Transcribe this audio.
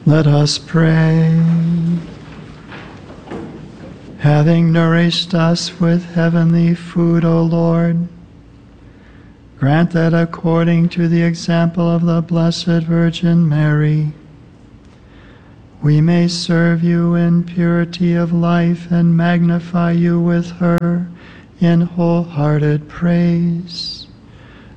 Let us pray. Having nourished us with heavenly food, O Lord, grant that according to the example of the Blessed Virgin Mary, we may serve you in purity of life and magnify you with her in wholehearted praise.